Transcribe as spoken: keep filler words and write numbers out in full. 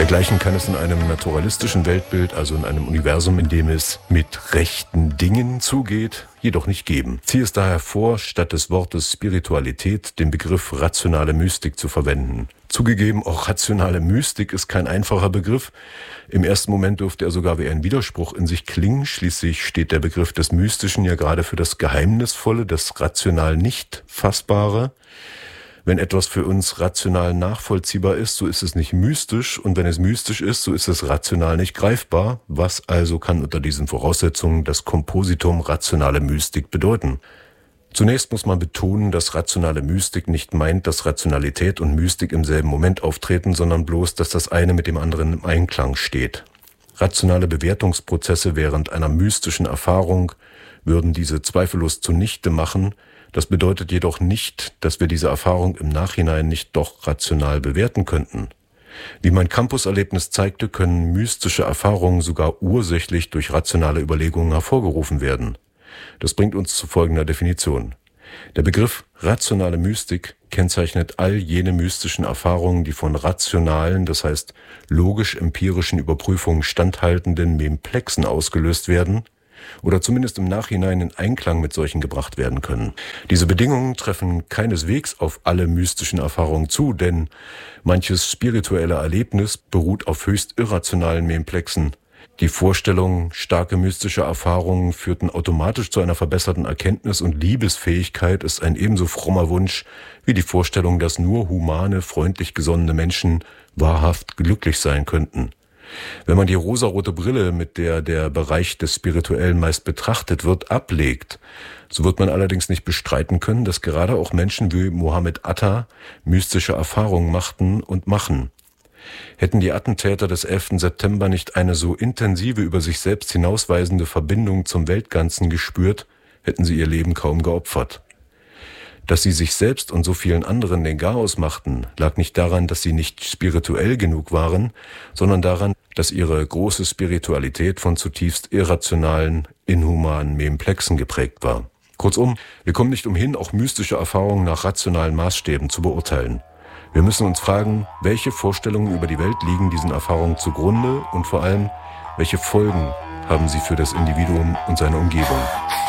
Dergleichen kann es in einem naturalistischen Weltbild, also in einem Universum, in dem es mit rechten Dingen zugeht, jedoch nicht geben. Ziehe es daher vor, statt des Wortes Spiritualität den Begriff rationale Mystik zu verwenden. Zugegeben, auch rationale Mystik ist kein einfacher Begriff. Im ersten Moment dürfte er sogar wie ein Widerspruch in sich klingen. Schließlich steht der Begriff des Mystischen ja gerade für das Geheimnisvolle, das rational nicht Fassbare. Wenn etwas für uns rational nachvollziehbar ist, so ist es nicht mystisch. Und wenn es mystisch ist, so ist es rational nicht greifbar. Was also kann unter diesen Voraussetzungen das Kompositum rationale Mystik bedeuten? Zunächst muss man betonen, dass rationale Mystik nicht meint, dass Rationalität und Mystik im selben Moment auftreten, sondern bloß, dass das eine mit dem anderen im Einklang steht. Rationale Bewertungsprozesse während einer mystischen Erfahrung würden diese zweifellos zunichte machen. Das bedeutet jedoch nicht, dass wir diese Erfahrung im Nachhinein nicht doch rational bewerten könnten. Wie mein Campuserlebnis zeigte, können mystische Erfahrungen sogar ursächlich durch rationale Überlegungen hervorgerufen werden. Das bringt uns zu folgender Definition. Der Begriff rationale Mystik kennzeichnet all jene mystischen Erfahrungen, die von rationalen, das heißt logisch-empirischen Überprüfungen standhaltenden Memplexen ausgelöst werden oder zumindest im Nachhinein in Einklang mit solchen gebracht werden können. Diese Bedingungen treffen keineswegs auf alle mystischen Erfahrungen zu, denn manches spirituelle Erlebnis beruht auf höchst irrationalen Memplexen. Die Vorstellung, starke mystische Erfahrungen führten automatisch zu einer verbesserten Erkenntnis und Liebesfähigkeit ist ein ebenso frommer Wunsch wie die Vorstellung, dass nur humane, freundlich gesonnene Menschen wahrhaft glücklich sein könnten. Wenn man die rosarote Brille, mit der der Bereich des Spirituellen meist betrachtet wird, ablegt, so wird man allerdings nicht bestreiten können, dass gerade auch Menschen wie Mohammed Atta mystische Erfahrungen machten und machen. Hätten die Attentäter des elften September nicht eine so intensive, über sich selbst hinausweisende Verbindung zum Weltganzen gespürt, hätten sie ihr Leben kaum geopfert. Dass sie sich selbst und so vielen anderen den Garaus machten, lag nicht daran, dass sie nicht spirituell genug waren, sondern daran, dass ihre große Spiritualität von zutiefst irrationalen, inhumanen Memplexen geprägt war. Kurzum, wir kommen nicht umhin, auch mystische Erfahrungen nach rationalen Maßstäben zu beurteilen. Wir müssen uns fragen, welche Vorstellungen über die Welt liegen diesen Erfahrungen zugrunde und vor allem, welche Folgen haben sie für das Individuum und seine Umgebung.